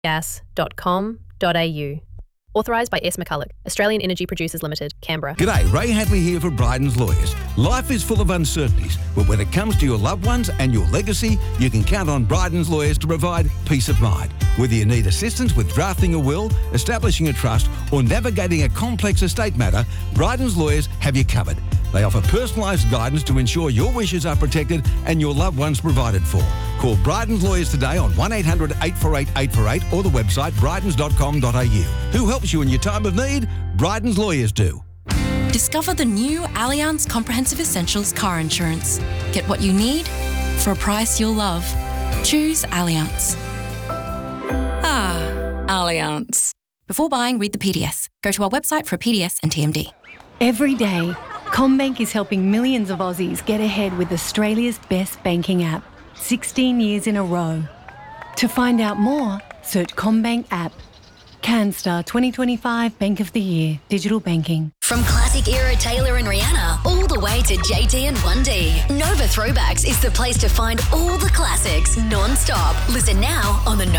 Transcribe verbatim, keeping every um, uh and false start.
gas dot com dot a u. Authorised by S. McCulloch, Australian Energy Producers Limited, Canberra. G'day, Ray Hadley here for Bryden's Lawyers. Life is full of uncertainties, but when it comes to your loved ones and your legacy, you can count on Bryden's Lawyers to provide peace of mind. Whether you need assistance with drafting a will, establishing a trust, or navigating a complex estate matter, Bryden's Lawyers have you covered. They offer personalised guidance to ensure your wishes are protected and your loved ones provided for. Call Bryden's Lawyers today on one eight hundred eight four eight eight four eight or the website brydens dot com dot a u. Who helps you in your time of need? Bryden's Lawyers do. Discover the new Allianz Comprehensive Essentials car insurance. Get what you need for a price you'll love. Choose Allianz. Ah, Allianz. Before buying, read the P D S. Go to our website for a P D S and T M D. Every day, CommBank is helping millions of Aussies get ahead with Australia's best banking app, sixteen years in a row. To find out more, search CommBank app. CanStar twenty twenty-five Bank of the Year, Digital Banking. From classic era Taylor and Rihanna, all the way to J T and one D, Nova Throwbacks is the place to find all the classics non-stop. Listen now on the Nova